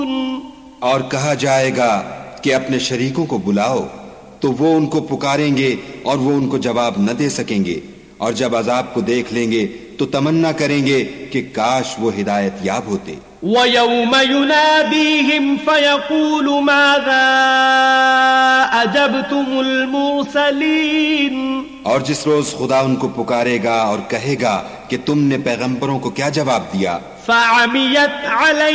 और कहा जाएगा कि अपने शरीकों को बुलाओ, तो वो उनको पुकारेंगे और वो उनको जवाब न दे सकेंगे, और जब अजाब को देख लेंगे तो तमन्ना करेंगे कि काश वो हिदायत याब होते। वयौम युनादीहिम फयक़ूलु माज़ा अजबतुमुल मुरसलीन, और जिस रोज खुदा उनको पुकारेगा और कहेगा कि तुमने पैगंबरों को क्या जवाब दिया। फ़अमियत अलैहिम